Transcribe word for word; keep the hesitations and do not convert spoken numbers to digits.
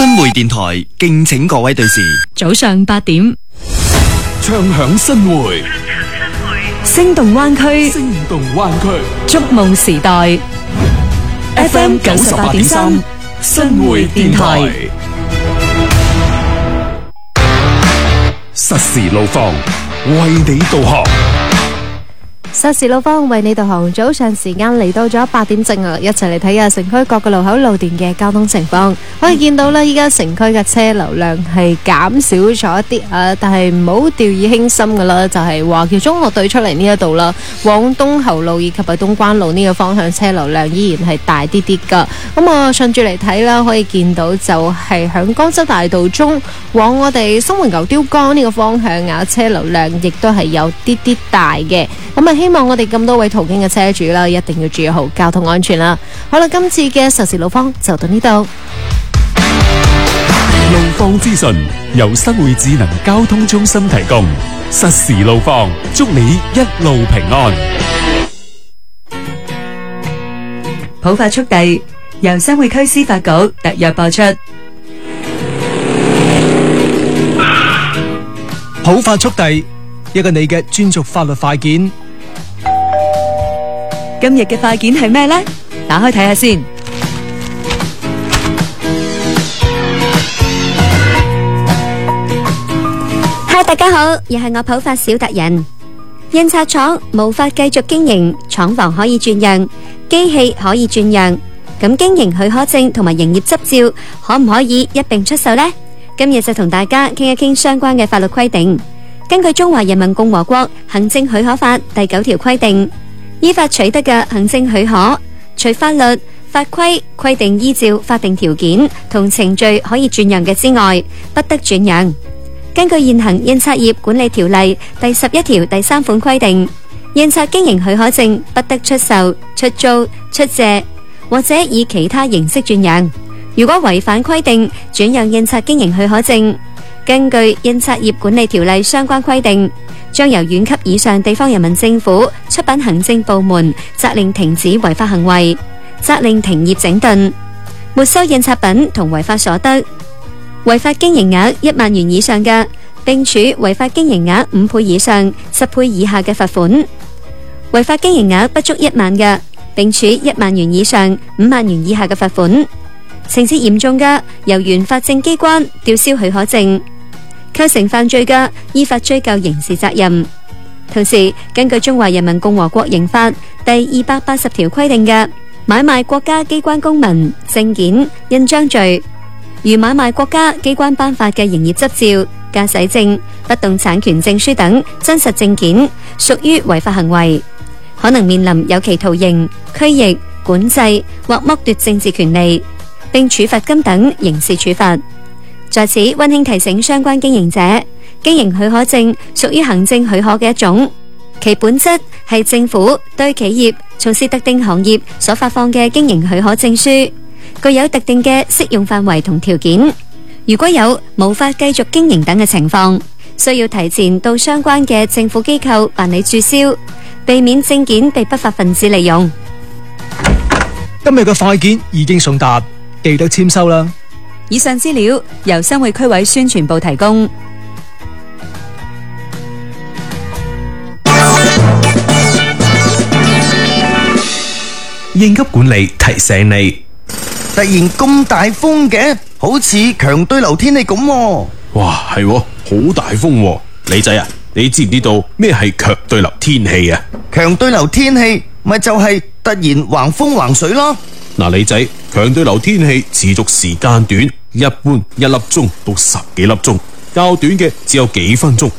新會電台敬請各位對視。 早上八點， 唱響新會， 聲動灣區， 聲動灣區， 觸夢時代。F M 九十八點三，新會電台。 實時路況，為你導航。 實時路況為你導航，早上時間嚟到咗八點正啊！一齊嚟睇下城區各個路口路段嘅交通情況。可以見到呢，依家城區嘅車流量係減少咗一啲啊，但係唔好掉以輕心噶啦，就係華僑中學對出嚟呢一度啦，往東侯路以及係東關路呢個方向車流量依然係大啲啲噶。咁啊，順住嚟睇啦，可以見到就係響江州大道中往我哋新會牛碉江呢個方向啊，車流量亦都係有啲啲大嘅。咁啊，希望我哋咁多位途經嘅車主啦，一定要注意好交通安全啦。好啦，今次嘅實時路況就到呢度。 路況資訊由新會智能交通中心提供，實時路況，祝你一路平安。 普法速遞由新會區司法局特約播出。 普法速遞，一個你嘅專屬法律快件。 今日嘅快件係咩呢？打開睇下先。 嗨，大家好，又係我普法小達人。印刷廠無法繼續經營，廠房可以轉讓，機器可以轉讓，咁經營許可證同埋營業執照可唔可以一併出售呢？今日就同大家傾一傾相關嘅法律規定。根據《中華人民共和國行政許可法》第九條規定，依法取得嘅行政許可，除法律、法規規定依照法定條件同程序可以轉讓嘅之外，不得轉讓。根據現行印刷業管理條例第十一條第三款規定，印刷經營許可證不得出售、出租、出借或者以其他形式轉讓。如果違反規定轉讓印刷經營許可證，根據印刷業管理條例相關規定，將由縣級以上地方人民政府出品行政部門責令停止違法行為，責令停業整頓，沒收印刷品同違法所得。違法經營額一萬元以上嘅，並處違法經營額五倍以上十倍以下嘅罰款；違法經營額不足一萬嘅，並處一萬元以上五萬元以下嘅罰款。情節嚴重嘅，由原法證機關吊銷許可證。構成犯罪嘅，依法追究刑事責任。同時，根據《中華人民共和國刑法》第二百八十條規定嘅買賣國家機關公文、證件、印章罪，如買賣國家機關頒發嘅營業執照、駕駛證、不動產權證書等真實證件，屬於違法行為，可能面臨有期徒刑、拘役、管制或剝奪政治權利，並處罰金等刑事處罰。在此溫馨提醒相關經營者，經營許可證屬於行政許可嘅一種，其本質係政府對企業從事特定行業所發放嘅經營許可證書，具有特定嘅適用範圍同條件。如果有無法繼續經營等嘅情況，需要提前到相關嘅政府機構辦理註銷，避免證件被不法分子利用。 今日嘅快件已經送達，記得簽收啦。 以上資料由新會區委宣傳部提供。 應急管理提醒你， 突然咁大風嘅，好似強對流天氣咁。 哇，係喎，好大風喎。李仔啊，你知唔知道咩係強對流天氣啊？ 強對流天氣咪就係突然橫風橫水咯。 嗱，李仔，強對流天氣持續時間短，一般一粒鐘到十幾粒鐘，較短嘅只有幾分鐘。